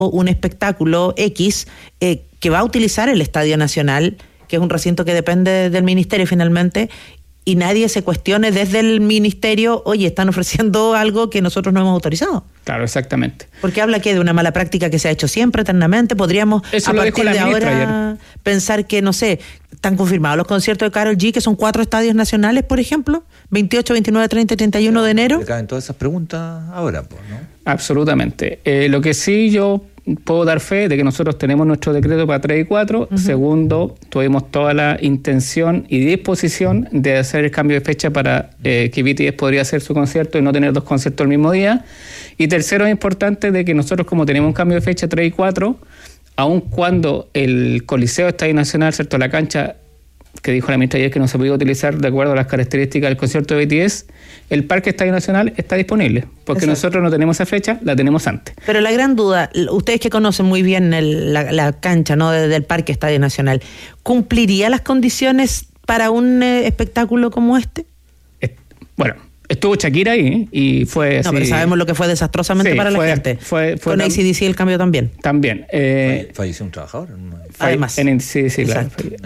un espectáculo X que va a utilizar el Estadio Nacional, que es un recinto que depende del ministerio finalmente, y nadie se cuestione desde el ministerio, oye, están ofreciendo algo que nosotros no hemos autorizado. Claro, exactamente. Porque habla que de una mala práctica que se ha hecho siempre, eternamente. Podríamos, eso a partir de ahora, pensar que, no sé, están confirmados los conciertos de Karol G, que son 4 estadios nacionales, por ejemplo, 28, 29, 30 y 31 de enero. Le caben todas esas preguntas ahora, ¿no? Absolutamente. Lo que sí yo puedo dar fe de que nosotros tenemos nuestro decreto para 3 y 4. Uh-huh. Segundo, tuvimos toda la intención y disposición de hacer el cambio de fecha para que BTS podría hacer su concierto y no tener 2 conciertos el mismo día. Y tercero, es importante de que nosotros, como tenemos un cambio de fecha 3 y 4, aun cuando el Coliseo Estadio Nacional, ¿cierto?, la cancha que dijo la ministra ayer que no se podía utilizar de acuerdo a las características del concierto de BTS, el Parque Estadio Nacional está disponible, porque exacto, nosotros no tenemos esa fecha, la tenemos antes. Pero la gran duda, ustedes que conocen muy bien la cancha, ¿no?, del Parque Estadio Nacional, ¿cumpliría las condiciones para un espectáculo como este? Bueno, estuvo Shakira ahí y fue así. No, pero sabemos lo que fue desastrosamente para la gente. Con AC/DC el cambio también. También. Falleció un trabajador. Además. Sí, claro.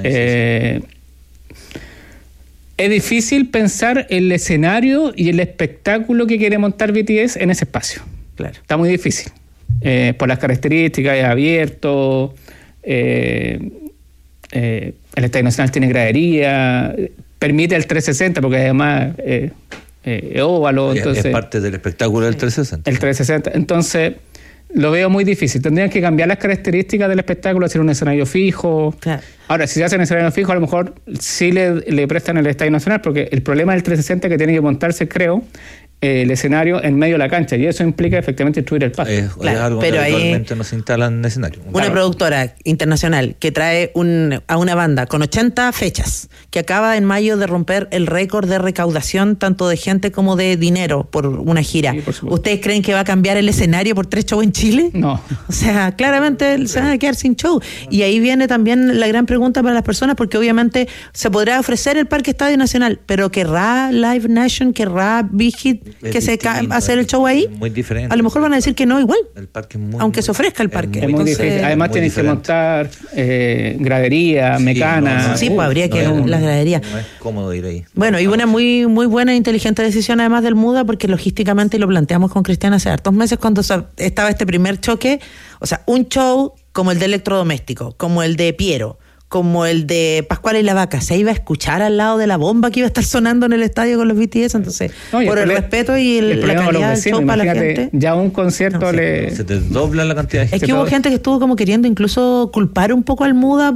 Es difícil pensar el escenario y el espectáculo que quiere montar BTS en ese espacio. Claro. Está muy difícil. Por las características, es abierto, el Estadio Nacional tiene gradería, permite el 360 porque además óvalo. Entonces, es parte del espectáculo del 360. El 360. Entonces, lo veo muy difícil. Tendrían que cambiar las características del espectáculo, hacer un escenario fijo. Claro. Ahora, si se hace un escenario fijo, a lo mejor sí le prestan el Estadio Nacional, porque el problema del 360 es que tiene que montarse, creo, el escenario en medio de la cancha, y eso implica efectivamente destruir el pasto. Claro, es algo pero que actualmente no se instalan escenarios. Una productora internacional que trae a una banda con 80 fechas, que acaba en mayo de romper el récord de recaudación tanto de gente como de dinero por una gira. Sí, por ¿ustedes creen que va a cambiar el escenario por 3 shows en Chile? No. O sea, claramente se van a quedar sin show. Y ahí viene también la gran pregunta para las personas, porque obviamente se podrá ofrecer el Parque Estadio Nacional, pero ¿querrá Live Nation, querrá Big Hit que se hacer el show ahí? Muy diferente. A lo mejor van a decir que no igual. El parque es muy, aunque se ofrezca el parque. Es muy difícil. Además tienen que montar gradería, mecana. Sí, pues habría que las graderías. No es cómodo ir ahí. Bueno, y una muy muy buena e inteligente decisión además del MUDA, porque logísticamente, y lo planteamos con Cristian hace hartos meses cuando estaba este primer choque, o sea, un show como el de Electrodoméstico, como el de Piero, como el de Pascual y la Vaca, se iba a escuchar al lado de la bomba que iba a estar sonando en el estadio con los BTS. Entonces, por el respeto y la calidad del show para la gente, ya un concierto se te dobla la cantidad de gente. Es que hubo gente que estuvo como queriendo incluso culpar un poco al MUDA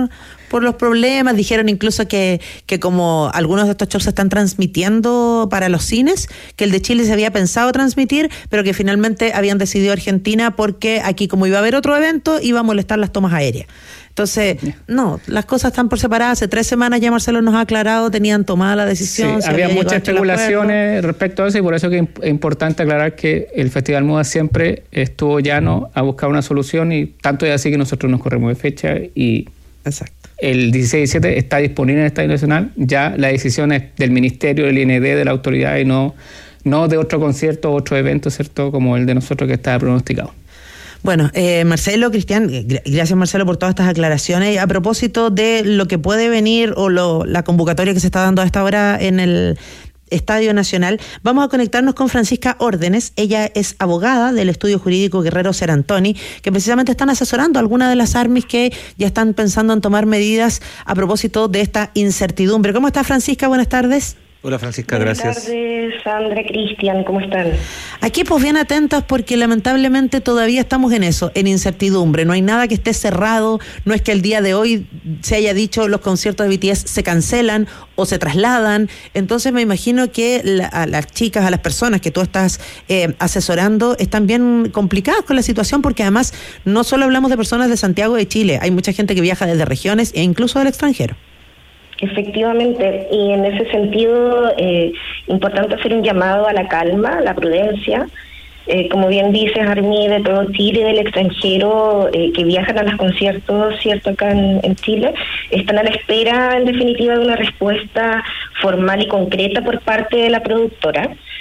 por los problemas. Dijeron incluso que como algunos de estos shows se están transmitiendo para los cines, que el de Chile se había pensado transmitir, pero que finalmente habían decidido Argentina porque aquí, como iba a haber otro evento, iba a molestar las tomas aéreas. Entonces, no, las cosas están por separado. Hace 3 semanas ya Marcelo nos ha aclarado, tenían tomada la decisión. Sí, había muchas especulaciones respecto a eso, y por eso que es importante aclarar que el Festival MUDA siempre estuvo llano a buscar una solución, y tanto es así que nosotros nos corremos de fecha y exacto. El 16-17 está disponible en el Estadio Nacional. Ya la decisión es del Ministerio, del IND, de la autoridad, y no de otro concierto, otro evento, ¿cierto?, como el de nosotros que estaba pronosticado. Bueno, Marcelo, Cristian, gracias Marcelo por todas estas aclaraciones. A propósito de lo que puede venir o la convocatoria que se está dando a esta hora en el Estadio Nacional, vamos a conectarnos con Francisca Órdenes. Ella es abogada del Estudio Jurídico Guerrero Serantoni, que precisamente están asesorando a algunas de las ARMYs que ya están pensando en tomar medidas a propósito de esta incertidumbre. ¿Cómo está, Francisca? Buenas tardes. Hola, Francisca, gracias. Buenas tardes, Sandra, Cristian, ¿cómo están? Aquí pues bien atentas, porque lamentablemente todavía estamos en eso, en incertidumbre. No hay nada que esté cerrado, no es que el día de hoy se haya dicho los conciertos de BTS se cancelan o se trasladan. Entonces me imagino que a las chicas, a las personas que tú estás asesorando, están bien complicadas con la situación, porque además no solo hablamos de personas de Santiago de Chile, hay mucha gente que viaja desde regiones e incluso del extranjero. Efectivamente, y en ese sentido, importante hacer un llamado a la calma, a la prudencia. Como bien dices, ARMY de todo Chile y del extranjero que viajan a los conciertos, ¿cierto?, acá en Chile, están a la espera, en definitiva, de una respuesta formal y concreta por parte de la productora.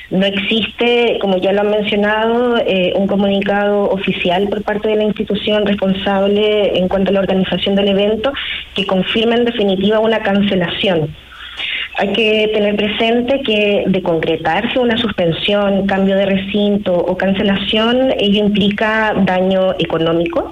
No existe, como ya lo han mencionado, un comunicado oficial por parte de la institución responsable en cuanto a la organización del evento que confirme en definitiva una cancelación. Hay que tener presente que de concretarse una suspensión, cambio de recinto o cancelación, ello implica daños económicos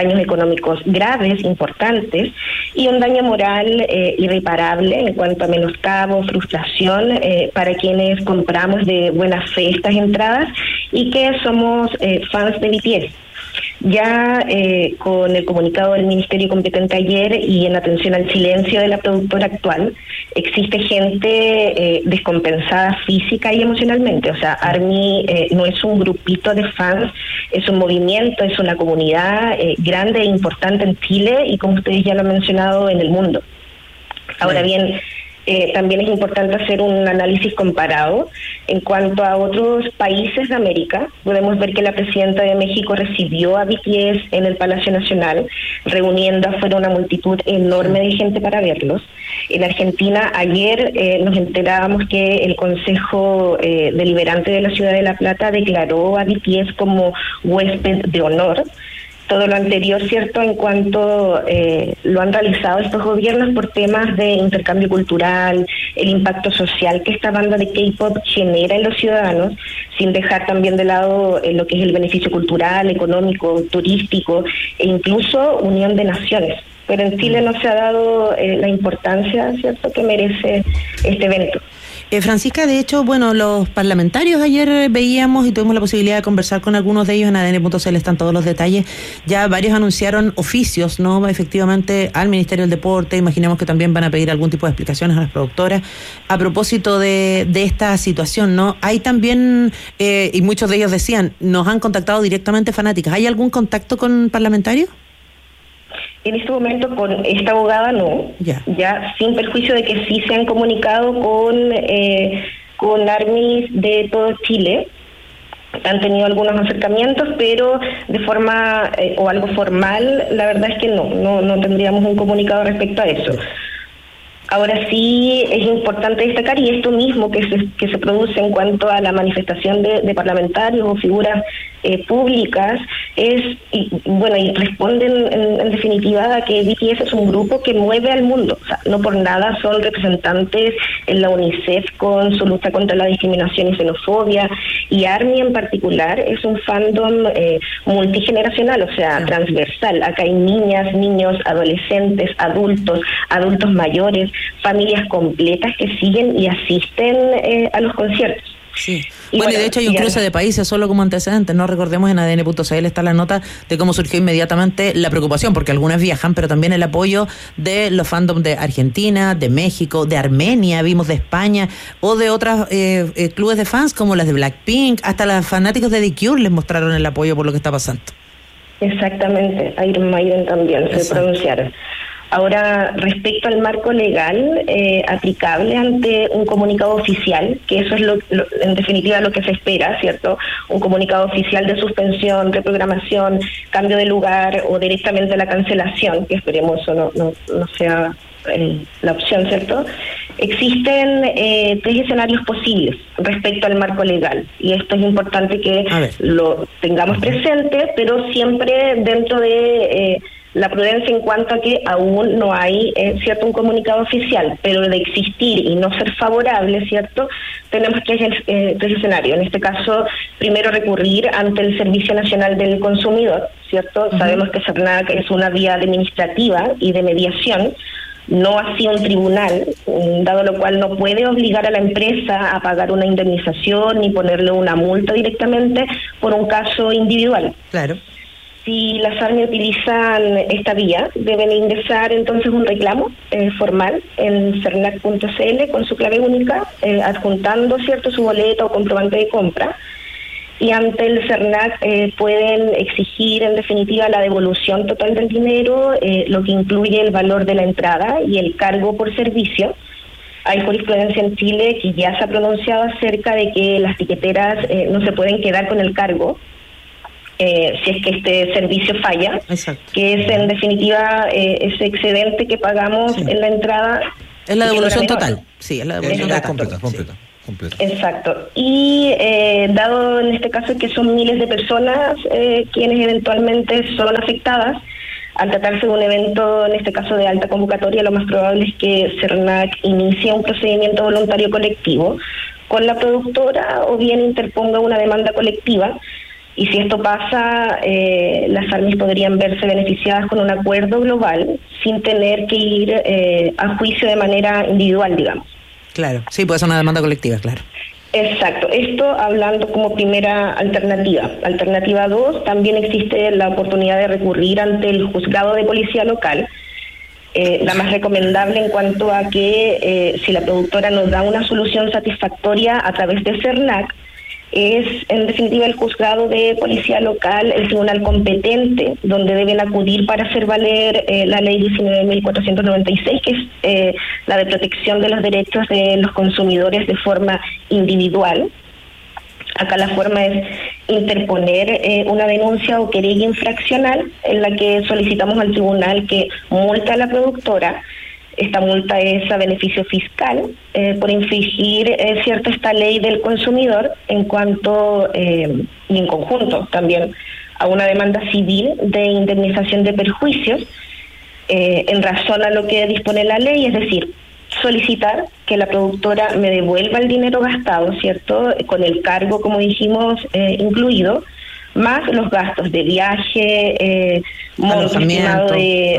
graves, importantes, y un daño moral irreparable en cuanto a menoscabo, frustración para quienes compramos de buena fe estas entradas y que somos fans de BTS. Ya con el comunicado del Ministerio competente ayer y en atención al silencio de la productora actual, existe gente descompensada física y emocionalmente. O sea, ARMY no es un grupito de fans, es un movimiento, es una comunidad grande e importante en Chile y, como ustedes ya lo han mencionado, en el mundo. Ahora bien, también es importante hacer un análisis comparado. En cuanto a otros países de América, podemos ver que la presidenta de México recibió a BTS en el Palacio Nacional, reuniendo afuera una multitud enorme de gente para verlos. En Argentina, ayer nos enterábamos que el Consejo Deliberante de la Ciudad de La Plata declaró a BTS como huésped de honor. Todo lo anterior, ¿cierto?, en cuanto lo han realizado estos gobiernos por temas de intercambio cultural, el impacto social que esta banda de K-pop genera en los ciudadanos, sin dejar también de lado lo que es el beneficio cultural, económico, turístico e incluso unión de naciones. Pero en Chile no se ha dado la importancia, ¿cierto?, que merece este evento. Francisca, de hecho, bueno, los parlamentarios ayer veíamos y tuvimos la posibilidad de conversar con algunos de ellos. En ADN.cl están todos los detalles. Ya varios anunciaron oficios, ¿no?, efectivamente, al Ministerio del Deporte. Imaginemos que también van a pedir algún tipo de explicaciones a las productoras a propósito de esta situación, ¿no? Hay también, y muchos de ellos decían, nos han contactado directamente fanáticas. ¿Hay algún contacto con parlamentarios? En este momento con esta abogada no, ya sin perjuicio de que sí se han comunicado con ARMYs de todo Chile. Han tenido algunos acercamientos, pero de forma o algo formal, la verdad es que no tendríamos un comunicado respecto a eso. Ahora sí es importante destacar, y esto mismo que se produce en cuanto a la manifestación de parlamentarios o figuras públicas, y responden en definitiva a que BTS es un grupo que mueve al mundo. O sea, no por nada son representantes en la UNICEF con su lucha contra la discriminación y xenofobia, y ARMY en particular es un fandom multigeneracional, o sea, transversal. Acá hay niñas, niños, adolescentes, adultos mayores, familias completas que siguen y asisten a los conciertos. Sí. Y de hecho hay un cruce de países solo como antecedente, ¿no? Recordemos, en ADN.cl está la nota de cómo surgió inmediatamente la preocupación, porque algunas viajan, pero también el apoyo de los fandoms de Argentina, de México, de Armenia, vimos de España, o de otras clubes de fans como las de Blackpink, hasta los fanáticos de The Cure les mostraron el apoyo por lo que está pasando. Exactamente, Iron Maiden también se pronunciaron. Ahora, respecto al marco legal aplicable ante un comunicado oficial, que eso es en definitiva lo que se espera, ¿cierto? Un comunicado oficial de suspensión, reprogramación, cambio de lugar o directamente la cancelación, que esperemos eso no sea la opción, ¿cierto? Existen 3 escenarios posibles respecto al marco legal, y esto es importante que lo tengamos presente, pero siempre dentro de la prudencia en cuanto a que aún no hay cierto un comunicado oficial, pero de existir y no ser favorable, ¿cierto? Tenemos 3 escenarios. En este caso, primero recurrir ante el Servicio Nacional del Consumidor, ¿cierto? Sabemos que SERNAC es una vía administrativa y de mediación, no así un tribunal, dado lo cual no puede obligar a la empresa a pagar una indemnización ni ponerle una multa directamente por un caso individual. Claro. Si las ARMY utilizan esta vía, deben ingresar entonces un reclamo formal en cernac.cl con su clave única, adjuntando, ¿cierto?, su boleta o comprobante de compra. Y ante el CERNAC pueden exigir en definitiva la devolución total del dinero, lo que incluye el valor de la entrada y el cargo por servicio. Hay jurisprudencia en Chile que ya se ha pronunciado acerca de que las tiqueteras no se pueden quedar con el cargo si es que este servicio falla. Exacto. Que es en definitiva ese excedente que pagamos en la entrada. Es la devolución total. Sí, es la devolución total. Completa. completo. Exacto. Y dado en este caso que son miles de personas quienes eventualmente son afectadas, al tratarse de un evento, en este caso de alta convocatoria, lo más probable es que CERNAC inicie un procedimiento voluntario colectivo con la productora o bien interponga una demanda colectiva. Y si esto pasa, las ARMYs podrían verse beneficiadas con un acuerdo global sin tener que ir a juicio de manera individual, digamos. Claro, sí, puede ser una demanda colectiva, claro. Exacto, esto hablando como primera alternativa. Alternativa 2, también existe la oportunidad de recurrir ante el juzgado de policía local, la más recomendable en cuanto a que si la productora nos da una solución satisfactoria a través de CERNAC, es en definitiva el juzgado de policía local, el tribunal competente, donde deben acudir para hacer valer la ley 19.496, que es la de protección de los derechos de los consumidores de forma individual. Acá la forma es interponer una denuncia o querella infraccional en la que solicitamos al tribunal que multe a la productora. Esta multa es a beneficio fiscal por infringir cierta esta ley del consumidor en cuanto y en conjunto también a una demanda civil de indemnización de perjuicios en razón a lo que dispone la ley, es decir, solicitar que la productora me devuelva el dinero gastado, ¿cierto? Con el cargo, como dijimos, incluido, más los gastos de viaje, monto estimado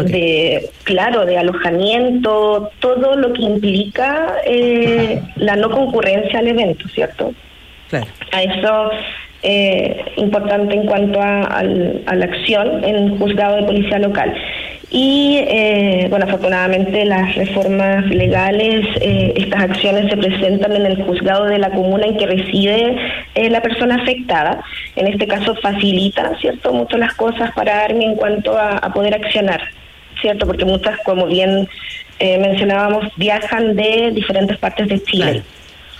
de alojamiento, todo lo que implica la no concurrencia al evento, ¿cierto? Claro. A eso importante en cuanto a la acción en juzgado de policía local. Y bueno, afortunadamente las reformas legales, estas acciones se presentan en el juzgado de la comuna en que reside la persona afectada. En este caso facilita, ¿cierto?, mucho las cosas para ARMY en cuanto a poder accionar, ¿cierto? Porque muchas, como bien mencionábamos, viajan de diferentes partes de Chile. Claro.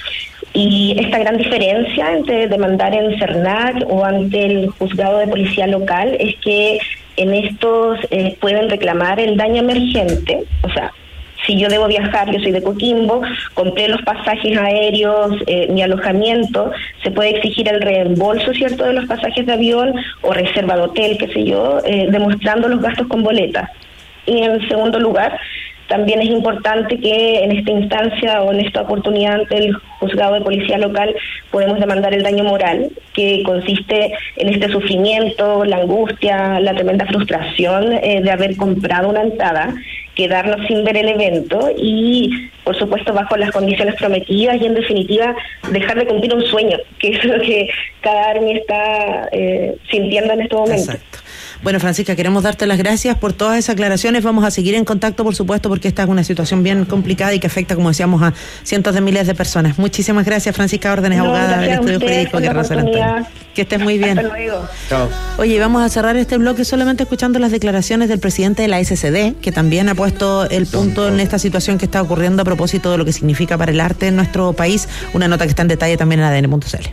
Y esta gran diferencia entre demandar en CERNAC o ante el juzgado de policía local es que en estos pueden reclamar el daño emergente. O sea, si yo debo viajar, yo soy de Coquimbo, compré los pasajes aéreos, mi alojamiento, se puede exigir el reembolso, ¿cierto?, de los pasajes de avión o reserva de hotel, qué sé yo, demostrando los gastos con boleta. Y en segundo lugar, también es importante que en esta instancia o en esta oportunidad ante el juzgado de policía local podemos demandar el daño moral, que consiste en este sufrimiento, la angustia, la tremenda frustración de haber comprado una entrada, quedarnos sin ver el evento y, por supuesto, bajo las condiciones prometidas y, en definitiva, dejar de cumplir un sueño, que es lo que cada ARMY está sintiendo en este momento. Exacto. Bueno, Francisca, queremos darte las gracias por todas esas aclaraciones. Vamos a seguir en contacto, por supuesto, porque esta es una situación bien complicada y que afecta, como decíamos, a cientos de miles de personas. Muchísimas gracias, Francisca Órdenes, abogada del Estudio Jurídico Guerra San Antonio. Que estés muy bien. Hasta luego. Chao. Oye, vamos a cerrar este bloque solamente escuchando las declaraciones del presidente de la SCD, que también ha puesto el punto en esta situación que está ocurriendo a propósito de lo que significa para el arte en nuestro país. Una nota que está en detalle también en ADN.cl.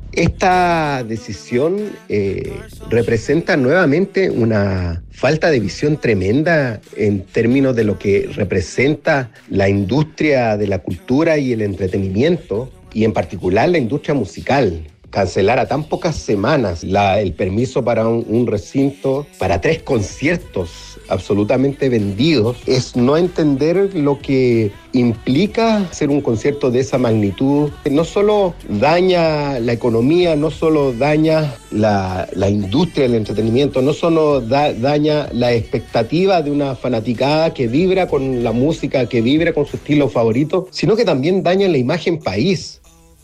Esta decisión representa nuevamente una falta de visión tremenda en términos de lo que representa la industria de la cultura y el entretenimiento, y en particular la industria musical. Cancelar a tan pocas semanas el permiso para un recinto, para 3 conciertos absolutamente vendidos, es no entender lo que implica hacer un concierto de esa magnitud. No solo daña la economía, no solo daña la industria del entretenimiento, no solo daña la expectativa de una fanaticada que vibra con la música, que vibra con su estilo favorito, sino que también daña la imagen país.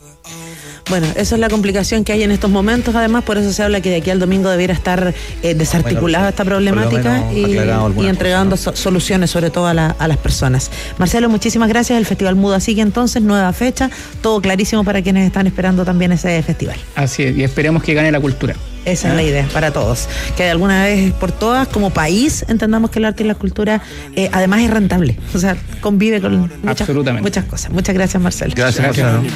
Bueno, esa es la complicación que hay en estos momentos, además, por eso se habla que de aquí al domingo debiera estar desarticulada esta problemática y entregando soluciones, sobre todo a las personas. Marcelo, muchísimas gracias. El Festival Muda sigue entonces, nueva fecha, todo clarísimo para quienes están esperando también ese festival. Así es, y esperemos que gane la cultura. Esa es la idea para todos, que de alguna vez por todas, como país, entendamos que el arte y la cultura además es rentable, o sea, convive con muchas cosas. Muchas gracias, Marcelo. Gracias, Marcelo.